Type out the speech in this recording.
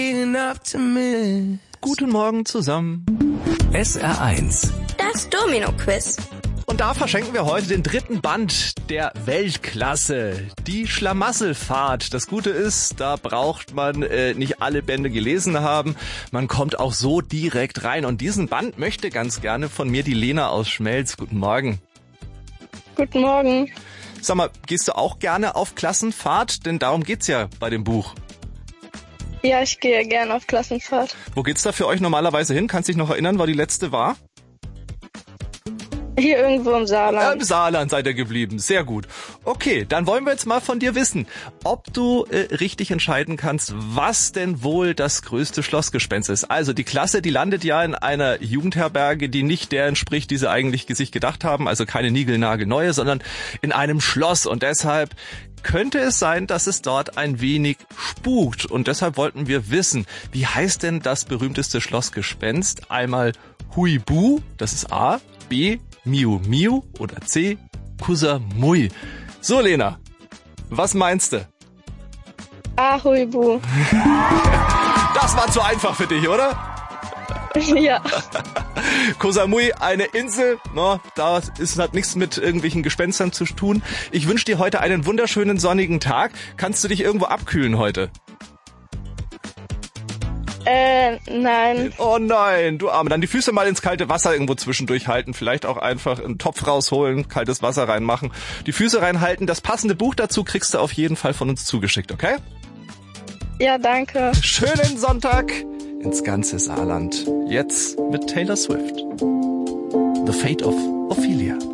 Guten Morgen zusammen. SR1. Das Domino-Quiz. Und da verschenken wir heute den 3. Band der Weltklasse, die Schlamassel-Fahrt. Das Gute ist, da braucht man nicht alle Bände gelesen haben. Man kommt auch so direkt rein. Und diesen Band möchte ganz gerne von mir die Lena aus Schmelz. Guten Morgen. Guten Morgen. Sag mal, gehst du auch gerne auf Klassenfahrt? Denn darum geht's ja bei dem Buch. Ja, ich gehe gerne auf Klassenfahrt. Wo geht's da für euch normalerweise hin? Kannst dich noch erinnern, wo die letzte war? Hier irgendwo im Saarland. Im Saarland seid ihr geblieben. Sehr gut. Okay, dann wollen wir jetzt mal von dir wissen, ob du richtig entscheiden kannst, was denn wohl das größte Schlossgespenst ist. Also die Klasse, die landet ja in einer Jugendherberge, die nicht der entspricht, die sie eigentlich sich gedacht haben. Also keine niegelnagelneue, sondern in einem Schloss. Und deshalb könnte es sein, dass es dort ein wenig spukt. Und deshalb wollten wir wissen, wie heißt denn das berühmteste Schlossgespenst? Einmal Huibu, das ist A, B, Miu Miu oder C, Kusamui. So, Lena, was meinst du? Huibu. Das war zu einfach für dich, oder? Ja. Kusamui, eine Insel, hat nichts mit irgendwelchen Gespenstern zu tun. Ich wünsche dir heute einen wunderschönen sonnigen Tag. Kannst du dich irgendwo abkühlen heute? Nein. Oh nein, du Arme. Dann die Füße mal ins kalte Wasser irgendwo zwischendurch halten. Vielleicht auch einfach einen Topf rausholen, kaltes Wasser reinmachen. Die Füße reinhalten. Das passende Buch dazu kriegst du auf jeden Fall von uns zugeschickt, okay? Ja, danke. Schönen Sonntag ins ganze Saarland. Jetzt mit Taylor Swift. The Fate of Ophelia.